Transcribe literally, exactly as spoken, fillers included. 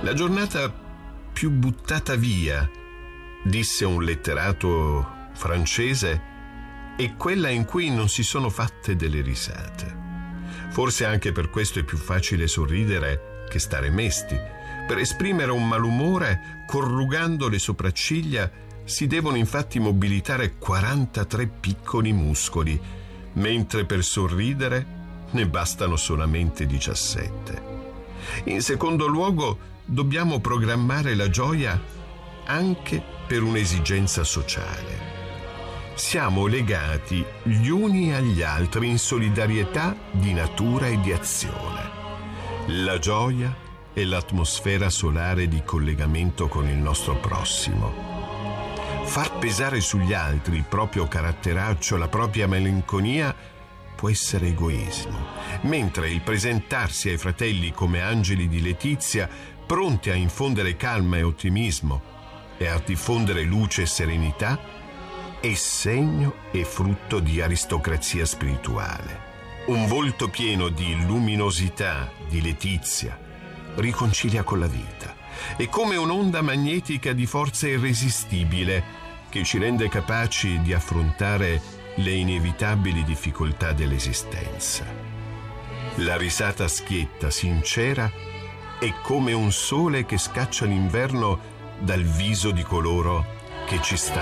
La giornata più buttata via, disse un letterato francese, è quella in cui non si sono fatte delle risate. Forse anche per questo è più facile sorridere che stare mesti. Per esprimere un malumore, corrugando le sopracciglia, si devono infatti mobilitare quarantatré piccoli muscoli, mentre per sorridere ne bastano solamente diciassette. In secondo luogo, dobbiamo programmare la gioia anche per un'esigenza sociale. Siamo legati gli uni agli altri in solidarietà di natura e di azione. La gioia è l'atmosfera solare di collegamento con il nostro prossimo. Far pesare sugli altri il proprio caratteraccio, la propria malinconia, può essere egoismo, mentre il presentarsi ai fratelli come angeli di letizia, pronti a infondere calma e ottimismo e a diffondere luce e serenità, è segno e frutto di aristocrazia spirituale. Un volto pieno di luminosità, di letizia, riconcilia con la vita. È come un'onda magnetica di forza irresistibile che ci rende capaci di affrontare le inevitabili difficoltà dell'esistenza. La risata schietta, sincera, è come un sole che scaccia l'inverno dal viso di coloro che ci stanno